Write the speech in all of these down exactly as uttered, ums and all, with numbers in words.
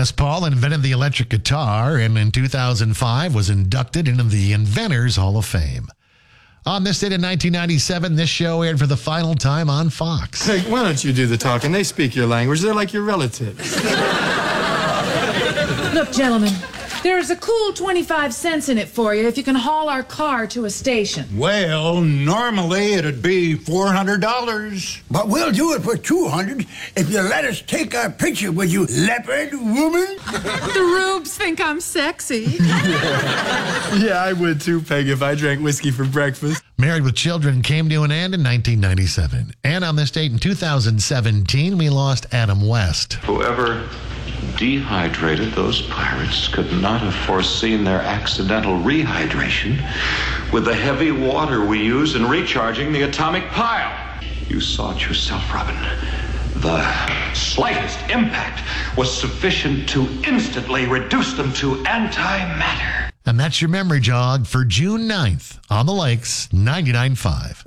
Les Paul invented the electric guitar and in two thousand five was inducted into the Inventors Hall of Fame. On this date in nineteen ninety-seven, this show aired for the final time on Fox. Hey, why don't you do the talking? They speak your language. They're like your relatives. Look, gentlemen, there's a cool twenty-five cents in it for you if you can haul our car to a station. Well, normally it'd be four hundred dollars. But we'll do it for two hundred dollars if you let us take a picture with you, leopard woman. The rubes think I'm sexy. Yeah, I would too, Peg, if I drank whiskey for breakfast. Married with Children came to an end in nineteen ninety-seven. And on this date in two thousand seventeen, we lost Adam West. Whoever dehydrated those pirates could not have foreseen their accidental rehydration with the heavy water we use in recharging the atomic pile. You saw it yourself, Robin. The slightest impact was sufficient to instantly reduce them to antimatter. And that's your memory jog for June ninth on the Lakes ninety-nine point five.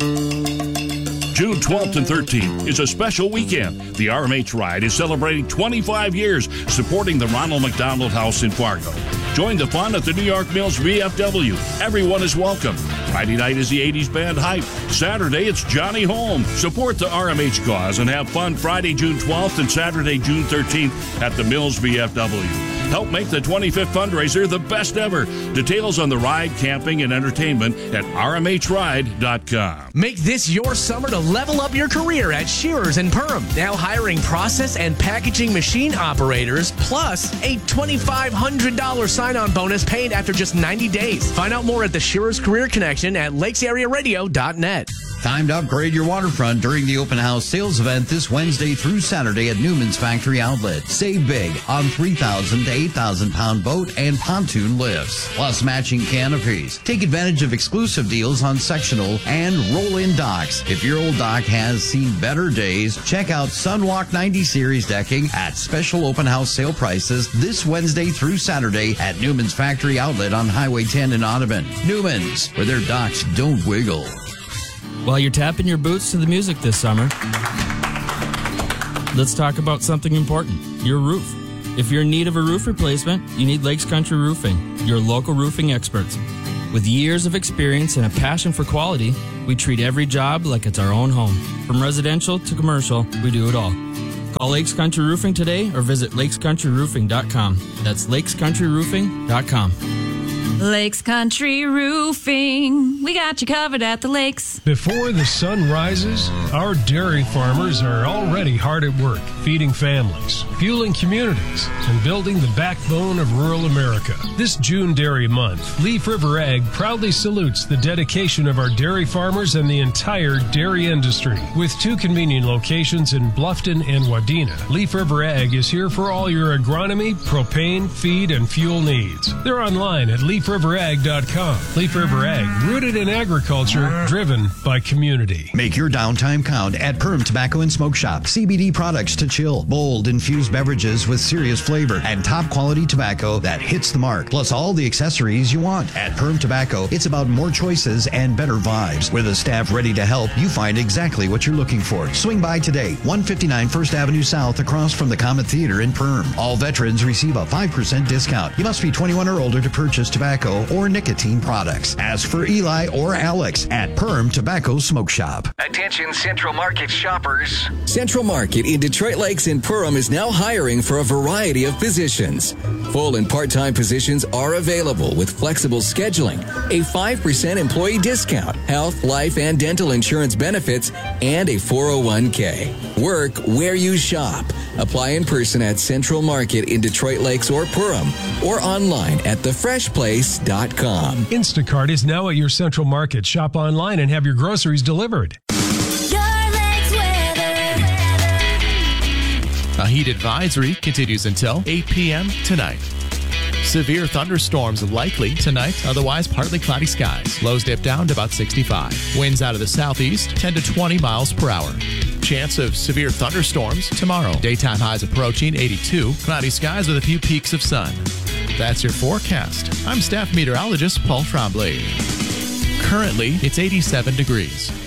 June twelfth and thirteenth is a special weekend. The R M H Ride is celebrating twenty-five years supporting the Ronald McDonald House in Fargo. Join the fun at the New York Mills V F W. Everyone is welcome. Friday night is the eighties band Hype. Saturday, it's Johnny Home. Support the R M H cause and have fun Friday, June twelfth and Saturday, June thirteenth at the Mills V F W. Help make the twenty-fifth fundraiser the best ever. Details on the ride, camping, and entertainment at R M H ride dot com. Make this your summer to level up your career at Shearers and Perham. Now hiring process and packaging machine operators, plus a twenty-five hundred dollars sign-on bonus paid after just ninety days. Find out more at the Shearers Career Connection at lakes area radio dot net. Time to upgrade your waterfront during the open house sales event this Wednesday through Saturday at Newman's Factory Outlet. Save big on three thousand to eight thousand pound boat and pontoon lifts, plus matching canopies. Take advantage of exclusive deals on sectional and roll-in docks. If your old dock has seen better days, check out Sunwalk ninety Series decking at special open house sale prices this Wednesday through Saturday at Newman's Factory Outlet on Highway ten in Audubon. Newman's, where their docks don't wiggle. While you're tapping your boots to the music this summer, let's talk about something important, your roof. If you're in need of a roof replacement, you need Lakes Country Roofing, your local roofing experts. With years of experience and a passion for quality, we treat every job like it's our own home. From residential to commercial, we do it all. Call Lakes Country Roofing today or visit lakes country roofing dot com. That's lakes country roofing dot com. Lakes Country Roofing. We got you covered at the lakes. Before the sun rises, our dairy farmers are already hard at work, feeding families, fueling communities, and building the backbone of rural America. This June Dairy Month, Leaf River Ag proudly salutes the dedication of our dairy farmers and the entire dairy industry. With two convenient locations in Bluffton and Wadena, Leaf River Ag is here for all your agronomy, propane, feed, and fuel needs. They're online at leaf river ag dot com. Leaf River Ag, rooted in agriculture, driven by community. Make your downtime count at Perham Tobacco and Smoke Shop. C B D products to chill, bold infused beverages with serious flavor, and top quality tobacco that hits the mark. Plus all the accessories you want. At Perham Tobacco, it's about more choices and better vibes. With a staff ready to help, you find exactly what you're looking for. Swing by today, one fifty-nine First Avenue South, across from the Comet Theater in Perham. All veterans receive a five percent discount. You must be twenty-one or older to purchase tobacco or nicotine products. Ask for Eli or Alex at Perham Tobacco Smoke Shop. Attention Central Market shoppers. Central Market in Detroit Lakes and Perham is now hiring for a variety of positions. Full and part-time positions are available with flexible scheduling, a five percent employee discount, health, life, and dental insurance benefits, and a four oh one k. Work where you shop. Apply in person at Central Market in Detroit Lakes or Perham, or online at the fresh place dot com. Instacart is now at your Central Market. Shop online and have your groceries delivered. A heat advisory continues until eight p.m. tonight. Severe thunderstorms likely tonight, otherwise partly cloudy skies. Lows dip down to about sixty-five. Winds out of the southeast, ten to twenty miles per hour. Chance of severe thunderstorms tomorrow. Daytime highs approaching eighty-two. Cloudy skies with a few peaks of sun. That's your forecast. I'm staff meteorologist Paul Trombley. Currently, it's eighty-seven degrees.